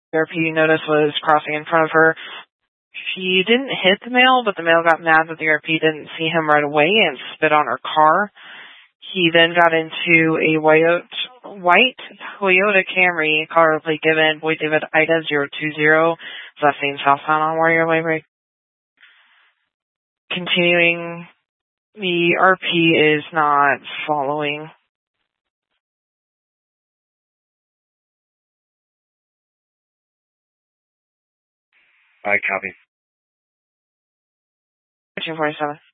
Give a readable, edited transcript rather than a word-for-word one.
RP notice was crossing in front of her. She didn't hit the male, but the male got mad that the RP didn't see him right away and spit on her car. He then got into a white Toyota Camry, color plate given, Boy David Ida 020, last name southbound on Warrior Way Break. Continuing, the RP is not following. I copy. 247.